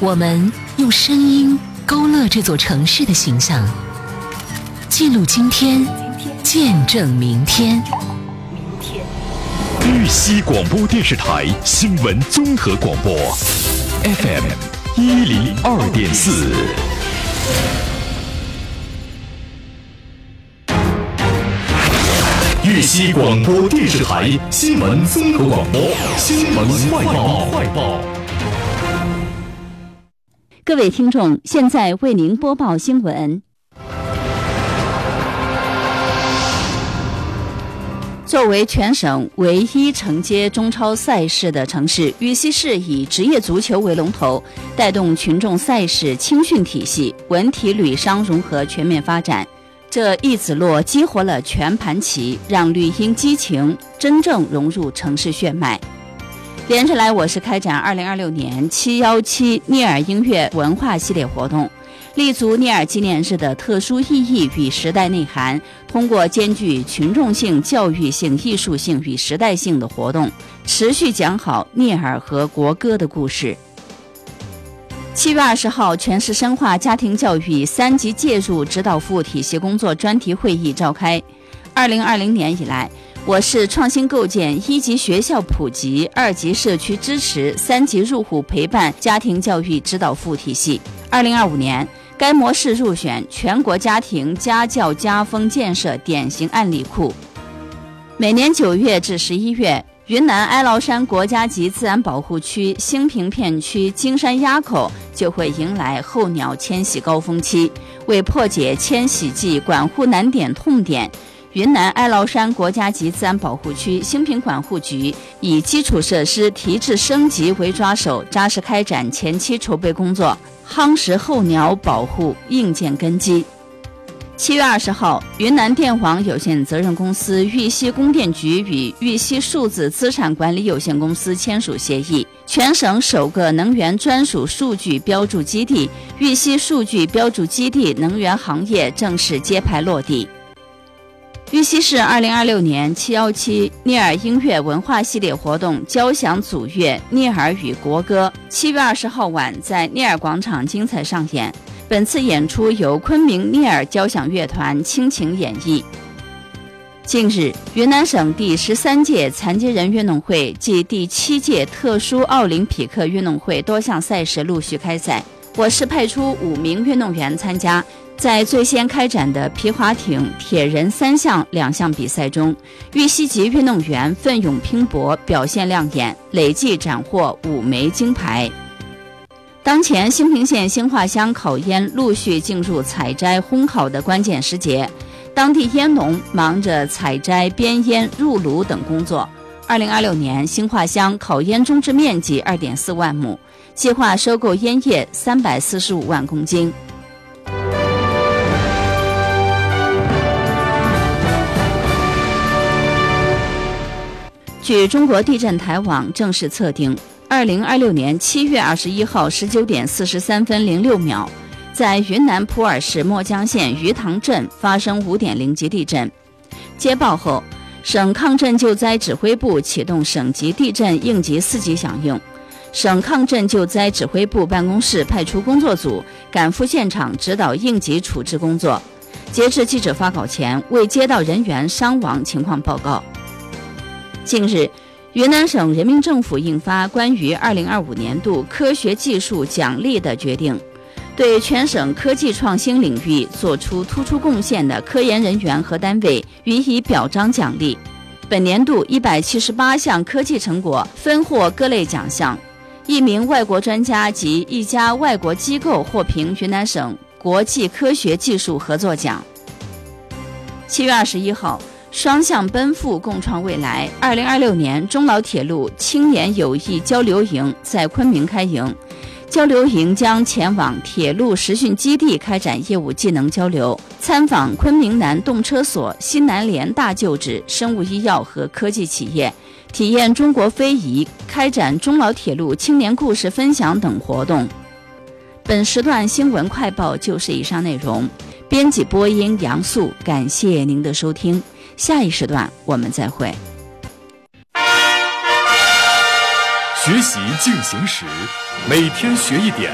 我们用声音勾勒这座城市的形象，记录今天，见证明天。 玉溪广播电视台新闻综合广播 FM 102.4。玉溪广播电视台新闻综合广播新闻快报。 各位听众，现在为您播报新闻。作为全省唯一承接中超赛事的城市，玉溪市以职业足球为龙头，带动群众赛事青训体系、文体旅商融合全面发展。这一子落激活了全盘棋，让绿茵激情真正融入城市血脉。连着来，我市开展2026年717聂耳音乐文化系列活动，立足聂耳纪念日的特殊意义与时代内涵，通过兼具群众性、教育性、艺术性与时代性的活动，持续讲好聂耳和国歌的故事。7月20号，全市深化家庭教育3级介入指导服务体系工作专题会议召开。2020年以来，我市创新构建1级学校普及、2级社区支持、3级入户陪伴家庭教育指导服务体系。2025年，该模式入选全国家庭家教家风建设典型案例库。每年9月至11月，云南哀牢山国家级自然保护区兴平片区金山垭口就会迎来候鸟迁徙高峰期。为破解迁徙季管护难点痛点，云南哀牢山国家级自然保护区兴平管护局以基础设施提质升级为抓手，扎实开展前期筹备工作，夯实候鸟保护硬件根基。7月20号，云南电网有限责任公司玉溪供电局与玉溪数字资产管理有限公司签署协议，全省首个能源专属数据标注基地玉溪数据标注基地能源行业正式揭牌落地。玉溪市2026年717聂耳音乐文化系列活动交响组乐《聂耳与国歌》7月20号晚在聂耳广场精彩上演。本次演出由昆明聂耳交响乐团倾情演绎。近日，云南省第13届残疾人运动会暨第7届特殊奥林匹克运动会多项赛事陆续开赛，我市派出5名运动员参加。在最先开展的皮划艇、铁人3项2项比赛中，玉溪籍运动员奋勇拼搏，表现亮眼，累计斩获5枚金牌。当前兴平县兴化乡烤烟陆续进入采摘烘烤的关键时节，当地烟农忙着采摘、编烟、入炉等工作。2026年，兴化乡烤烟种植面积2.4万亩，计划收购烟叶345万公斤。据中国地震台网正式测定，2026年7月21号19点43分06秒，在云南普洱市墨江县鱼塘镇发生5.0级地震。接报后，省抗震救灾指挥部启动省级地震应急4级响应，省抗震救灾指挥部办公室派出工作组赶赴现场指导应急处置工作。截至记者发稿前，未接到人员伤亡情况报告。近日，云南省人民政府印发关于2025年度科学技术奖励的决定，对全省科技创新领域做出突出贡献的科研人员和单位予以表彰奖励。本年度178项科技成果分获各类奖项，1名外国专家及1家外国机构获评云南省国际科学技术合作奖。7月21号，双向奔赴，共创未来2026年中老铁路青年友谊交流营在昆明开营。交流营将前往铁路实训基地开展业务技能交流，参访昆明南动车所、西南联大旧址、生物医药和科技企业，体验中国非遗，开展中老铁路青年故事分享等活动。本时段新闻快报就是以上内容，编辑播音杨素，感谢您的收听。下一时段我们再会。 学习进行时，每天学一点，